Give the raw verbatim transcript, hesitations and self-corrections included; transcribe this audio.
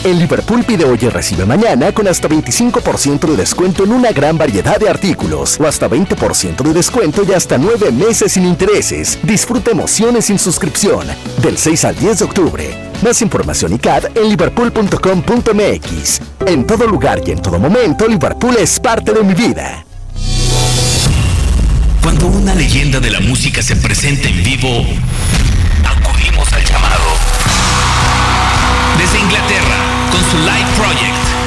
En Liverpool pide hoy y recibe mañana con hasta veinticinco por ciento de descuento en una gran variedad de artículos o hasta veinte por ciento de descuento y hasta nueve meses sin intereses. Disfruta emociones sin suscripción del seis al diez de octubre. Más información y C A D en liverpool punto com punto m x. En todo lugar y en todo momento, Liverpool es parte de mi vida. Cuando una leyenda de la música se presenta en vivo, acudimos al llamado. Desde Inglaterra, con su Live Project,